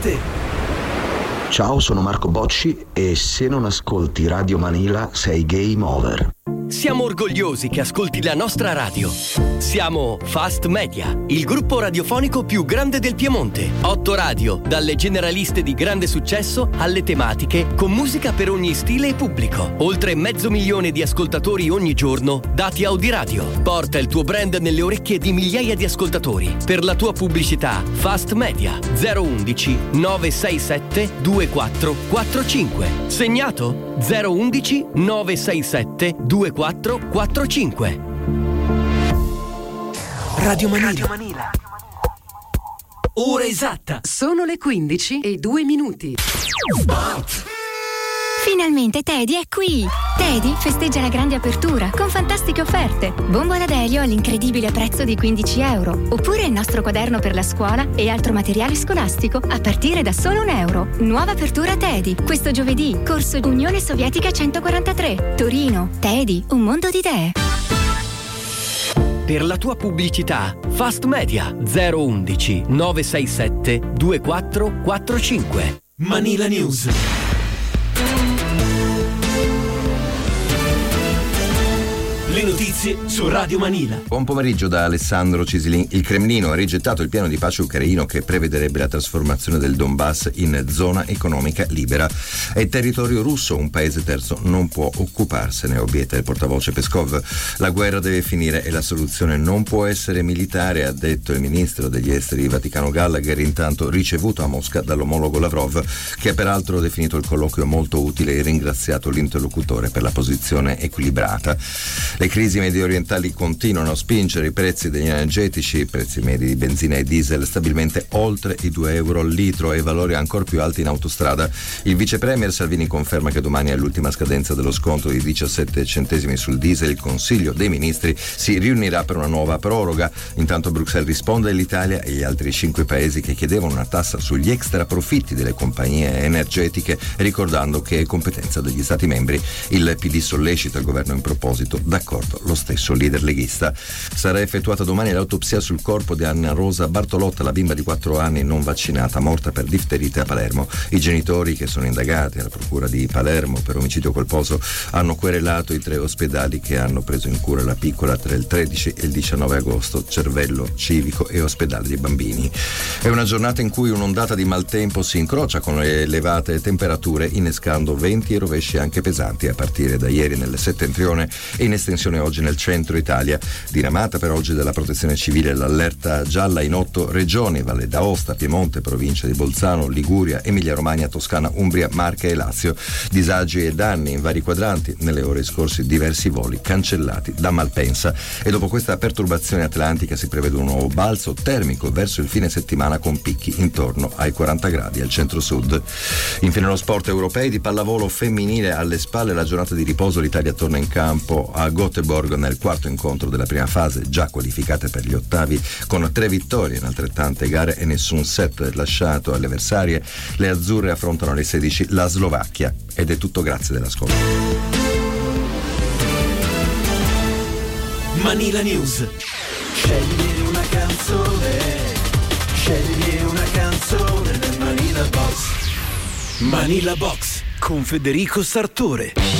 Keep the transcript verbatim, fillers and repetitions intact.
te. Ciao, sono Marco Bocci e se non ascolti Radio Manila sei game over. Siamo orgogliosi che ascolti la nostra radio. Siamo Fast Media, il gruppo radiofonico più grande del Piemonte. Otto radio, dalle generaliste di grande successo alle tematiche, con musica per ogni stile e pubblico. Oltre mezzo milione di ascoltatori ogni giorno, dati Audiradio. Porta il tuo brand nelle orecchie di migliaia di ascoltatori. Per la tua pubblicità, Fast Media zero undici nove sei sette due quattro quattro cinque. Segnato zero undici nove sei sette due quattro quattro cinque. Radio Manila. Radio Manila. Ora esatta. Sono le quindici e due minuti. Sport. Finalmente Teddy è qui! Teddy festeggia la grande apertura con fantastiche offerte. Bombola d'elio all'incredibile prezzo di quindici euro. Oppure il nostro quaderno per la scuola e altro materiale scolastico a partire da solo un euro. Nuova apertura Teddy. Questo giovedì, corso Unione Sovietica centoquarantatré. Torino. Teddy, un mondo di idee. Per la tua pubblicità, Fast Media zero undici nove sei sette due quattro quattro cinque. Manila News. Le notizie su Radio Manila. Buon pomeriggio da Alessandro Cisilin. Il Cremlino ha rigettato il piano di pace ucraino che prevederebbe la trasformazione del Donbass in zona economica libera. È territorio russo, un paese terzo non può occuparsene, obietta il portavoce Peskov. La guerra deve finire e la soluzione non può essere militare, ha detto il ministro degli esteri Vaticano Gallagher, intanto ricevuto a Mosca dall'omologo Lavrov, che ha peraltro definito il colloquio molto utile e ringraziato l'interlocutore per la posizione equilibrata. Le crisi medio orientali continuano a spingere i prezzi degli energetici, i prezzi medi di benzina e diesel stabilmente oltre i due euro al litro e valori ancora più alti in autostrada. Il vice premier Salvini conferma che domani è l'ultima scadenza dello sconto di diciassette centesimi sul diesel. Il Consiglio dei Ministri si riunirà per una nuova proroga. Intanto Bruxelles risponde all'Italia e agli altri cinque paesi che chiedevano una tassa sugli extra profitti delle compagnie energetiche, ricordando che è competenza degli Stati membri. Il P D sollecita il governo in proposito, d'accordo lo stesso leader leghista. Sarà effettuata domani l'autopsia sul corpo di Anna Rosa Bartolotta, la bimba di quattro anni non vaccinata, morta per difterite a Palermo. I genitori, che sono indagati alla procura di Palermo per omicidio colposo, hanno querelato i tre ospedali che hanno preso in cura la piccola tra il tredici e il diciannove agosto, Cervello, Civico e Ospedale dei Bambini. È una giornata in cui un'ondata di maltempo si incrocia con le elevate temperature, innescando venti e rovesci anche pesanti a partire da ieri nel settentrione e in estensione oggi nel centro Italia. Diramata per oggi dalla Protezione Civile l'allerta gialla in otto regioni: Valle d'Aosta, Piemonte, provincia di Bolzano, Liguria, Emilia-Romagna, Toscana, Umbria, Marche e Lazio. Disagi e danni in vari quadranti. Nelle ore scorse diversi voli cancellati da Malpensa. E dopo questa perturbazione atlantica si prevede un nuovo balzo termico verso il fine settimana con picchi intorno ai quaranta gradi al centro-sud. Infine lo sport. Europei di pallavolo femminile alle spalle la giornata di riposo. L'Italia torna in campo a Göteborg nel quarto incontro della prima fase, già qualificate per gli ottavi con tre vittorie in altrettante gare e nessun set lasciato alle avversarie. Le azzurre affrontano alle sedici la Slovacchia. Ed è tutto, grazie dell'ascolto. Manila News. Scegli una canzone, scegli una canzone nel Manila Box. Manila Box con Federico Sartore.